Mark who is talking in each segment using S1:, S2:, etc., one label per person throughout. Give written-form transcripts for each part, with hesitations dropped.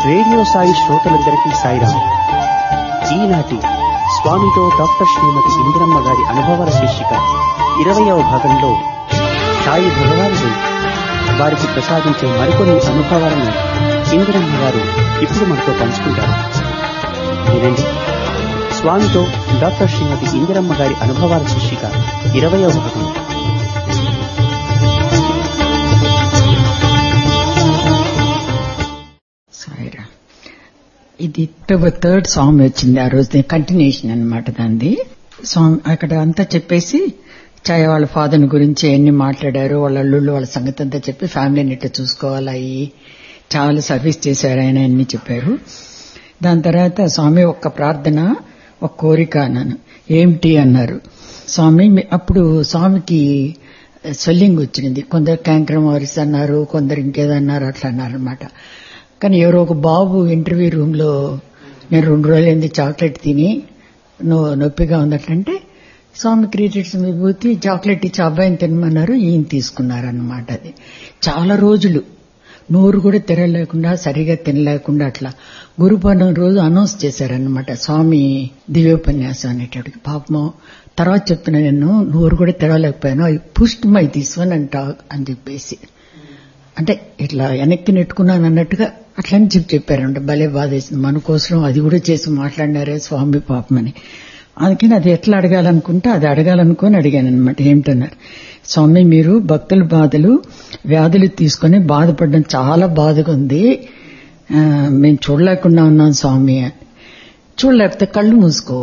S1: Radio Sai శ్రోతలందరికీ సాయిరాం. ఈనాటి స్వామితో డాక్టర్ శ్రీమతి ఇందిరమ్మ గారి అనుభవాల శీర్షిక 20వ భాగంలో సాయి భగవానుడు వారికి ప్రసాదించే మరికొన్ని అనుభవాలను ఇందిరమ్మ గారు ఇప్పుడు మనతో పంచుకుంటారు. వినండి, స్వామితో డాక్టర్ శ్రీమతి ఇందిరమ్మ గారి అనుభవాల శీర్షిక 20వ భాగం.
S2: ఇది October 3rd స్వామి వచ్చింది. ఆ రోజు కంటిన్యూషన్ అన్నమాట దాన్ని. స్వామి అక్కడ అంతా చెప్పేసి వాళ్ళ ఫాదర్ గురించి ఎన్ని మాట్లాడారు, వాళ్ళ అల్లుళ్ళు వాళ్ళ సంగతి అంతా చెప్పి ఫ్యామిలీని ఇట్లా చూసుకోవాలి, అయ్యి చాలా సర్వీస్ చేశారు ఆయన అన్ని చెప్పారు. దాని తర్వాత స్వామి ఒక్క ప్రార్థన ఒక కోరిక అన్నాను. ఏమిటి అన్నారు స్వామి. అప్పుడు స్వామికి స్వెల్లింగ్ వచ్చింది. కొందరు క్యాంక్రమోరిస్ అన్నారు, కొందరు ఇంకేదన్నారు, అట్లా అన్నారు అనమాట. కానీ ఎవరో ఒక బాబు ఇంటర్వ్యూ రూమ్ లో నేను 2 రోజులైంది చాక్లెట్ తిని నొప్పిగా ఉందటంటే స్వామి క్రియేటెడ్స్ విభూతి చాక్లెట్ ఇచ్చి అబ్బాయిని తినమన్నారు. ఈయన తీసుకున్నారన్నమాట. అది చాలా రోజులు నోరు కూడా తెరలేకుండా సరిగా తినలేకుండా అట్లా గురుపౌర్ణమి రోజు అనౌన్స్ చేశారన్నమాట స్వామి దివ్యోపన్యాసం అనేటప్పటికి. పాపం తర్వాత చెప్తున్నా, నేను నోరు కూడా తెరవలేకపోయాను, I pushed my this one and talk అని చెప్పేసి, అంటే ఇట్లా వెనక్కి నెట్టుకున్నాను అన్నట్టుగా అట్లని చెప్పారంట. భలే బాధేసింది, మన కోసం అది కూడా చేసి మాట్లాడినారే స్వామి పాపమని. అందుకని అది ఎట్లా అడగాలనుకుంటే అది అడగాలనుకుని అడిగాను అనమాట. ఏమిటన్నారు, స్వామి మీరు భక్తుల బాధలు వ్యాధులు తీసుకుని బాధపడడం చాలా బాధగా ఉంది, మేము చూడలేకుండా ఉన్నాం స్వామి. చూడలేకపోతే కళ్ళు మూసుకో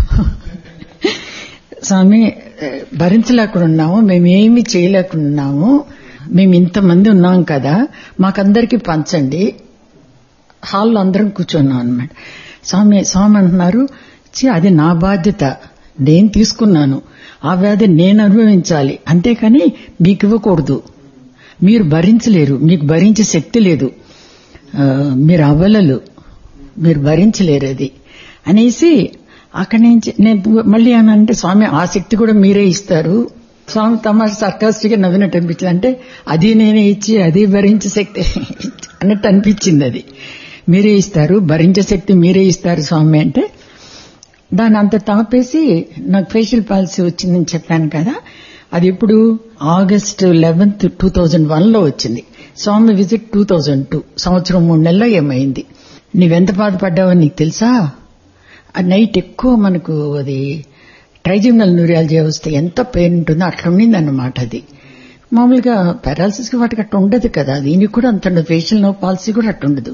S2: స్వామి, భరించలేకుండా ఉన్నాము, మేమేమి చేయలేకుండా ఉన్నాము, మేము ఇంతమంది ఉన్నాం కదా, మాకందరికీ పంచండి. హాల్లో అందరం కూర్చున్నాం అనమాట. స్వామి అంటున్నారు, అది నా బాధ్యత, నేను తీసుకున్నాను, ఆ వ్యాధి నేను అనుభవించాలి, అంతేకాని మీకు ఇవ్వకూడదు, మీరు భరించలేరు, మీకు భరించే శక్తి లేదు, మీరు అవ్వలలు, మీరు భరించలేరు అది అనేసి అక్కడి నుంచి నేను మళ్ళీ అంటే స్వామి ఆ శక్తి కూడా మీరే ఇస్తారు. స్వామి తమాషా సర్కాస్టిక్ గా నవ్వినట్టు అనిపించింది. అంటే అది నేనే ఇచ్చి అది భరించే శక్తి అన్నట్టు అనిపించింది. అది మీరే ఇస్తారు, భరించే శక్తి మీరే ఇస్తారు స్వామి అంటే. దాన్ని అంత తాపేసి నాకు ఫేషియల్ పాలసీ వచ్చిందని చెప్పాను కదా, అది ఇప్పుడు August 11th 2001లో వచ్చింది. స్వామి విజిట్ 2002, సంవత్సరం 3 నెలల్లో ఏమైంది. నీవెంత బాధపడ్డావని నీకు తెలుసా? ఆ నైట్ ఎక్కువ మనకు అది ట్రైజమినల్ న్యూరాలజీ వస్తే ఎంత పెయిన్ ఉంటుందో అట్లా ఉండిందన్నమాట. అది మామూలుగా పారాలసిస్ కి వాటికి అట్లా ఉండదు కదా, దీనికి కూడా అంత ఉండదు. ఫేషియల్ నో పాలసీ కూడా అట్లా ఉండదు.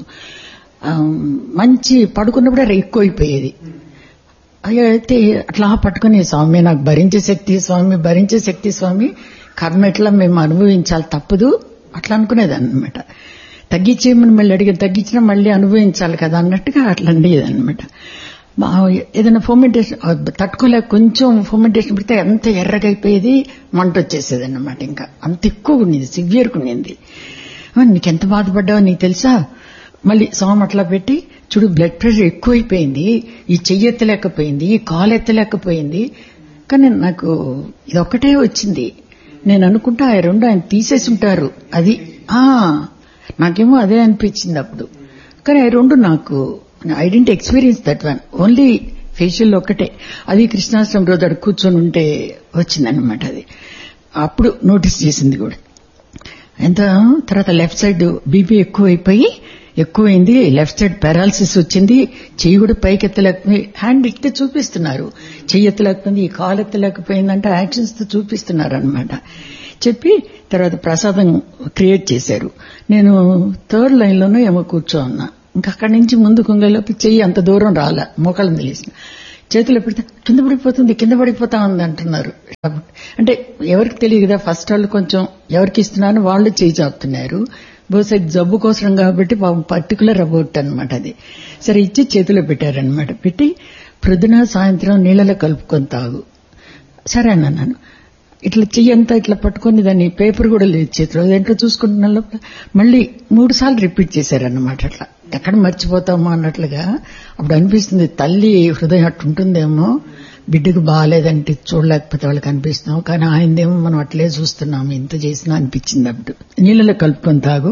S2: మంచి పడుకున్నప్పుడే ఎక్కువైపోయేది. అయితే అట్లా పట్టుకుని స్వామి నాకు భరించే శక్తి స్వామి, భరించే శక్తి స్వామి, కర్మ ఎట్లా మేము అనుభవించాలి తప్పదు అట్లా అనుకునేదాన్ని అనమాట. తగ్గించేయమని మళ్ళీ అడిగి తగ్గించినా మళ్ళీ అనుభవించాలి కదా అన్నట్టుగా అట్లా ఉండేదన్నమాట. ఏదైనా ఫర్మెంటేషన్ తట్టుకోలేక కొంచెం ఫర్మెంటేషన్ పెడితే అంత ఎర్రగా అయిపోయేది, మంట వచ్చేసేది అన్నమాట. ఇంకా అంత ఎక్కువ ఉండేది, సివియర్గా ఉండేది. నీకెంత బాధపడ్డావో నీకు తెలుసా? మళ్ళీ స్వామి అట్లా పెట్టి చూడు, బ్లడ్ ప్రెషర్ ఎక్కువైపోయింది, ఈ చెయ్యి ఎత్తలేకపోయింది, ఈ కాలు ఎత్తలేకపోయింది. కానీ నాకు ఇదొక్కటే వచ్చింది. నేను అనుకుంటా ఆ 2 ఆయన తీసేసి ఉంటారు. అది నాకేమో అదే అనిపించింది అప్పుడు. కానీ ఆ 2 నాకు I dent experience that one, only facial ఒక్కటే. అది కృష్ణాష్టమి రోజు అక్కడ కూర్చొని ఉంటే వచ్చిందనమాట. అది అప్పుడు నోటీస్ చేసింది కూడా. ఎంత తర్వాత లెఫ్ట్ సైడ్ బీపీ ఎక్కువైంది, లెఫ్ట్ సైడ్ పారాలసిస్ వచ్చింది, చెయ్యి కూడా పైకి ఎత్తలేకపోయి, హ్యాండ్ ఇట్టే చూపిస్తున్నారు, చెయ్యి ఎత్తలేకపోయింది, ఈ కాలు ఎత్తలేకపోయిందంటే యాక్షన్స్ తో చూపిస్తున్నారు అనమాట. చెప్పి తర్వాత ప్రసాదం క్రియేట్ చేశారు. నేను 3rd లైన్లోనూ ఏమో కూర్చోన్నా. ఇంకా అక్కడి నుంచి ముందు కుంగలోకి చెయ్యి అంత దూరం రాలా, మోకాళ్ళని తెలిసిన చేతులు పెడితే కింద పడిపోతా ఉంది అంటున్నారు. అంటే ఎవరికి తెలియదు కదా, ఫస్ట్ వాళ్ళు కొంచెం ఎవరికి ఇస్తున్నారని వాళ్ళు చేయి చాపుతున్నారు. బహుశా జబ్బు కోసం కాబట్టి పర్టికులర్ అబౌట్ అనమాట. అది సరే ఇచ్చి చేతిలో పెట్టారనమాట. పెట్టి ప్రొద్దున సాయంత్రం నీళ్లలో కలుపుకొని తాగు. సరే అన్నాను. ఇట్లా చెయ్యంతా ఇట్లా పట్టుకుని దాన్ని పేపర్ కూడా లేదు చేతిలో, దాంట్లో చూసుకుంటున్న లోపల మళ్ళీ 3 సార్లు రిపీట్ చేశారన్నమాట. అట్లా ఎక్కడ మర్చిపోతామో అన్నట్లుగా అప్పుడు అనిపిస్తుంది, తల్లి హృదయం అట్టుంటుందేమో, బిడ్డకు బాగాలేదంటే చూడలేకపోతే వాళ్ళకి అనిపిస్తున్నాం, కానీ ఆయనదేమో మనం అట్లే చూస్తున్నాము, ఇంత చేసినా అనిపించింది. అప్పుడు నీళ్ళలో కలుపుకొని తాగు,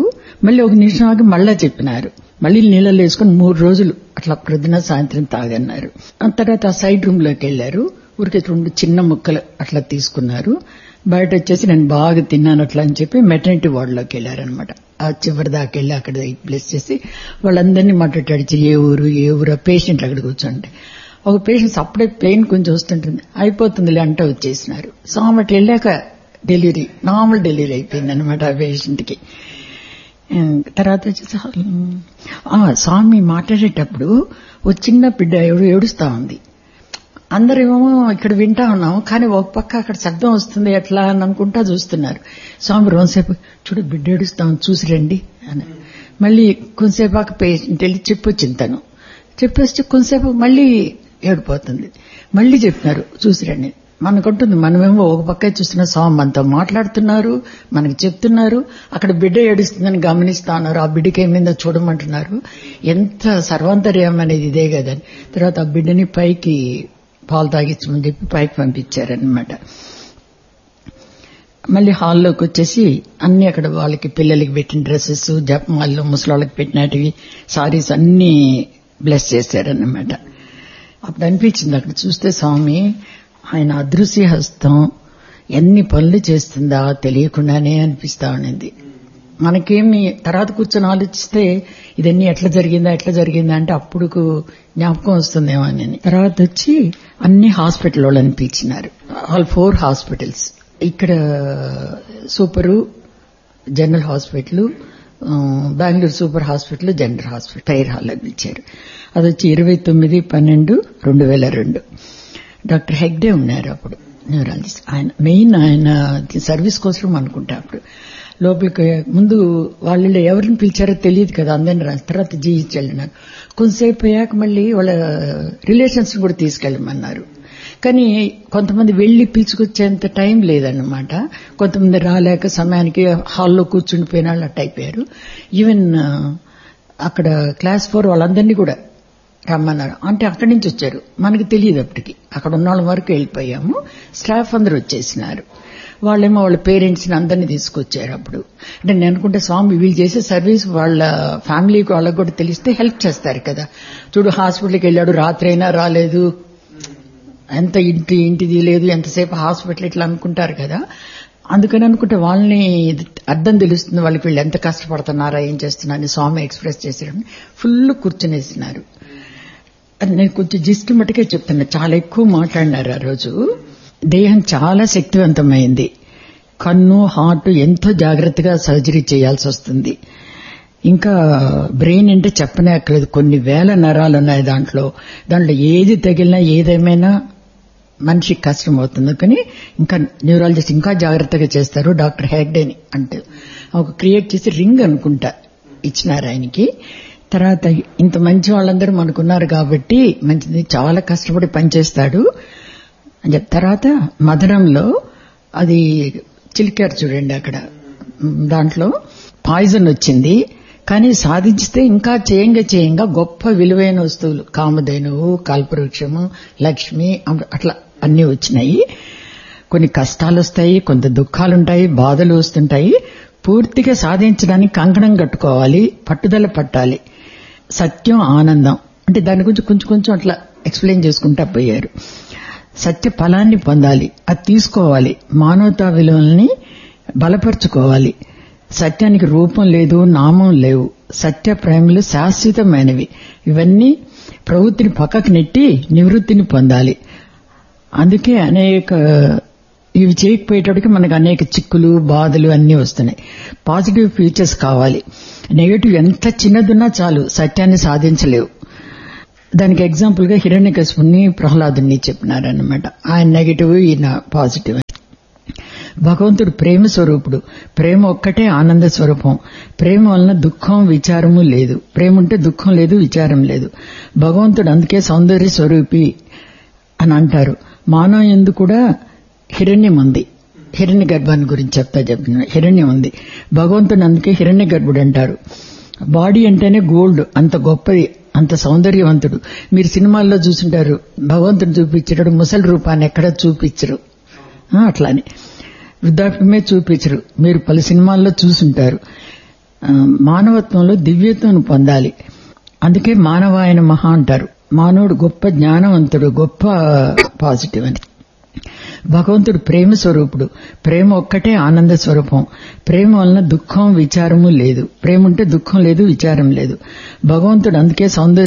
S2: మళ్ళీ ఒక నిమిషం ఆగి మళ్ళా చెప్పినారు. మళ్ళీ నీళ్ళలో వేసుకుని 3 రోజులు అట్లా ప్రొద్దున సాయంత్రం తాగన్నారు. ఆ తర్వాత ఆ సైడ్ రూమ్ లోకి వెళ్లారు. ఊరికే 2 చిన్న ముక్కలు అట్లా తీసుకున్నారు. బయట వచ్చేసి నేను బాగా తిన్నాను అట్లా అని చెప్పి మెటర్నిటీ వార్డులోకి వెళ్లారనమాట. ఆ చివరి దాకా వెళ్ళి అక్కడ ప్లేస్ చేసి వాళ్ళందరినీ మాట్లాడి ఏ ఊరు పేషెంట్లు అక్కడ కూర్చోండి. ఒక పేషెంట్స్ అప్పుడే పెయిన్ కొంచెం వస్తుంటుంది, అయిపోతుందిలే అంటే వచ్చేసినారు. సో అటు వెళ్ళాక డెలివరీ నార్మల్ డెలివరీ అయిపోయింది అనమాట ఆ పేషెంట్కి. తర్వాత వచ్చేసి స్వామి మాట్లాడేటప్పుడు ఒక చిన్న బిడ్డ ఏడుస్తా ఉంది. అందరేమో ఇక్కడ వింటా ఉన్నాము, కానీ ఒక పక్క అక్కడ శబ్దం వస్తుంది ఎట్లా అని అనుకుంటా చూస్తున్నారు. స్వామి రోజుసేపు చూడు బిడ్డ ఏడుస్తామని చూసి రండి అని. మళ్ళీ కొంతసేపు ఆ పేషెంట్ వెళ్ళి చెప్పొచ్చింది. తను చెప్పేసి కొంతసేపు మళ్ళీ ఏడిపోతుంది. మళ్ళీ చెప్పినారు చూసి రండి. మనకుంటుంది, మనమేమో ఒక పక్క చూస్తున్న స్వామి మనతో మాట్లాడుతున్నారు, మనకి చెప్తున్నారు, అక్కడ బిడ్డ ఏడుస్తుందని గమనిస్తా ఉన్నారు, ఆ బిడ్డకి ఏమైందో చూడమంటున్నారు. ఎంత సర్వాంతర్యం అనేది ఇదే కదని. తర్వాత ఆ బిడ్డని పైకి పాలు తాగించమని చెప్పి పైకి పంపించారనమాట. మళ్ళీ హాల్లోకి వచ్చేసి అన్ని అక్కడ వాళ్ళకి పిల్లలకి పెట్టిన డ్రెస్సెస్, జపమాలు, ముసలాళ్ళకి పెట్టినటివి, సారీస్ అన్ని బ్లెస్ చేశారన్నమాట. అప్పుడు అనిపించింది అక్కడ చూస్తే స్వామి ఆయన అదృశ్య హస్తం ఎన్ని పనులు చేస్తుందా తెలియకుండానే అనిపిస్తా ఉన్నది. మనకేమి తర్వాత కూర్చొని ఆలోచిస్తే ఇదన్నీ ఎట్లా జరిగిందా అంటే అప్పుడు జ్ఞాపకం వస్తుందేమో అని. తర్వాత వచ్చి అన్ని హాస్పిటల్ వాళ్ళు అనిపించినారు. ఆల్ 4 హాస్పిటల్స్ ఇక్కడ super general hospital, Bengaluru super hospital, general hospital tyre హాల్లో పిలిచారు. అది వచ్చి 29/12/2002. డాక్టర్ హెగ్డే ఉన్నారు అప్పుడు న్యూరాలజిస్ట్. ఆయన సర్వీస్ కోసం అనుకుంటా. అప్పుడు లోపలికి ముందు వాళ్ళు ఎవరిని పిలిచారో తెలియదు కదా, అందరిని తర్వాత జీవించి వెళ్ళినారు. కొంతసేపు అయ్యాక మళ్ళీ వాళ్ళ రిలేషన్స్ కూడా తీసుకెళ్ళమన్నారు. కానీ కొంతమంది వెళ్లి పిలుచుకొచ్చేంత టైం లేదన్నమాట. కొంతమంది రాలేక సమయానికి హాల్లో కూర్చుండిపోయిన వాళ్ళు అట్ట అయిపోయారు. ఈవెన్ అక్కడ క్లాస్ 4 వాళ్ళందరినీ కూడా రమ్మన్నారు. అంటే అక్కడి నుంచి వచ్చారు, మనకు తెలియదు అప్పటికి. అక్కడ ఉన్న వాళ్ళ వరకు వెళ్ళిపోయాము. స్టాఫ్ అందరూ వచ్చేసినారు. వాళ్ళేమో వాళ్ళ పేరెంట్స్ ని అందరినీ తీసుకొచ్చారు. అప్పుడు అంటే నేను అనుకుంటే స్వామి వీళ్ళు చేసే సర్వీస్ వాళ్ళ ఫ్యామిలీకి వాళ్ళకు కూడా తెలిస్తే హెల్ప్ చేస్తారు కదా. చూడు హాస్పిటల్కి వెళ్ళాడు, రాత్రి అయినా రాలేదు, ఎంత ఇంటిది లేదు, ఎంతసేపు హాస్పిటల్ ఇట్లా అనుకుంటారు కదా. అందుకని అనుకుంటే వాళ్ళని అర్థం తెలుస్తుంది వాళ్ళకి, వీళ్ళు ఎంత కష్టపడుతున్నారా ఏం చేస్తున్నారని స్వామి ఎక్స్ప్రెస్ చేసారు. ఫుల్ కూర్చునేసినారు. నేను కొంచెం జిస్ట్ మటుకే చెప్తున్నా, చాలా ఎక్కువ మాట్లాడినారు ఆ రోజు. దేహం చాలా శక్తివంతమైంది. కన్ను, హార్ట్ ఎంతో జాగ్రత్తగా సర్జరీ చేయాల్సి వస్తుంది. ఇంకా బ్రెయిన్ అంటే చెప్పనే అక్కర్లేదు, కొన్ని వేల నరాలు ఉన్నాయి దాంట్లో ఏది తగిలినా ఏదేమైనా మనిషికి కష్టం అవుతుంది. కానీ ఇంకా న్యూరాలజిస్ట్ ఇంకా జాగ్రత్తగా చేస్తారు. డాక్టర్ హెగ్డేని అంటే ఒక క్రియేట్ చేసి రింగ్ అనుకుంటా ఇచ్చినారు ఆయనకి. తర్వాత ఇంత మంచి వాళ్ళందరూ మనకున్నారు కాబట్టి మంచిది, చాలా కష్టపడి పనిచేస్తాడు అని చెప్పి. తర్వాత మధురంలో అది చిలికారు చూడండి, అక్కడ దాంట్లో పాయిజన్ వచ్చింది. కానీ సాధించితే ఇంకా చేయంగా గొప్ప విలువైన వస్తువులు, కామధేనువు, కల్పవృక్షము, లక్ష్మి అట్లా అన్ని వచ్చినాయి. కొన్ని కష్టాలు వస్తాయి, కొంత దుఃఖాలుంటాయి, బాధలు వస్తుంటాయి. పూర్తిగా సాధించడానికి కంకణం కట్టుకోవాలి, పట్టుదల పట్టాలి. సత్యం, ఆనందం అంటే దాని గురించి కొంచెం అట్లా ఎక్స్ప్లెయిన్ చేసుకుంటా పోయారు. సత్య ఫలాన్ని పొందాలి, అది తీసుకోవాలి, మానవతా విలువల్ని బలపరుచుకోవాలి. సత్యానికి రూపం లేదు, నామం లేవు, సత్య ప్రేమలు శాశ్వతమైనవి. ఇవన్నీ ప్రవృత్తిని పక్కకు నెట్టి నివృత్తిని పొందాలి. అందుకే ఇవి చేయకపోయేటప్పటికి మనకు అనేక చిక్కులు, బాధలు అన్నీ వస్తున్నాయి. పాజిటివ్ ఫ్యూచర్స్ కావాలి. నెగటివ్ ఎంత చిన్నదున్నా చాలు, సత్యాన్ని సాధించలేవు. దానికి ఎగ్జాంపుల్ గా హిరణ్యకశిపుని, ప్రహ్లాదుని చెప్పినారన్నమాట. ఆయన నెగటివ్, ఈయన పాజిటివ్. భగవంతుడు ప్రేమ స్వరూపుడు. ప్రేమ ఒక్కటే ఆనంద స్వరూపం. ప్రేమ వలన దుఃఖం, విచారము లేదు. ప్రేమ ఉంటే దుఃఖం లేదు, విచారం లేదు. భగవంతుడు అందుకే సౌందర్య స్వరూపి అని అంటారు. మానవ యందు కూడా హిరణ్యం ఉంది. హిరణ్య గర్భాన్ని గురించి చెప్పిన హిరణ్యం ఉంది. భగవంతుడు అందుకే హిరణ్య గర్భుడు అంటారు. బాడీ అంటేనే గోల్డ్, అంత గొప్పది, అంత సౌందర్యవంతుడు. మీరు సినిమాల్లో చూసుంటారు, భగవంతుడు చూపించాడు ముసలి రూపాన్ని ఎక్కడ చూపించరు, అట్లానే వృద్ధాప్యమే చూపించరు. మీరు పలు సినిమాల్లో చూసుంటారు. మానవత్వంలో దివ్యత్వం పొందాలి. అందుకే మానవాయన మహా అంటారు. మానవుడు గొప్ప జ్ఞానవంతుడు, గొప్ప పాజిటివ్ అని. భగవంతుడు ప్రేమ స్వరూపుడు. ప్రేమ ఒక్కటే ఆనంద స్వరూపం. ప్రేమ వలన దుఃఖం విచారము లేదు. ప్రేమ ఉంటే దుఃఖం లేదు, విచారం లేదు. భగవంతుడు అందుకే సౌందర్య